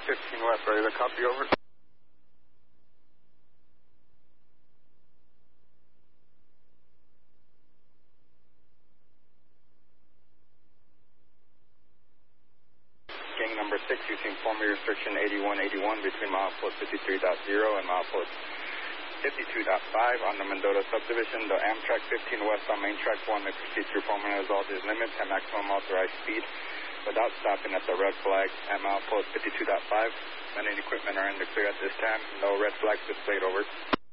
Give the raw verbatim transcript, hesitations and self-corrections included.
fifteen West, ready to copy, over. Gang number six, using former restriction eighty-one eighty-one between milepost fifty-three point zero and milepost fifty-two point five on the Mendota subdivision. The Amtrak fifteen West on main track one may proceed through permanent as all these limits and maximum authorized speed without stopping at the red flag at milepost fifty-two point five. Men and equipment are in the clear at this time. No red flags displayed, over.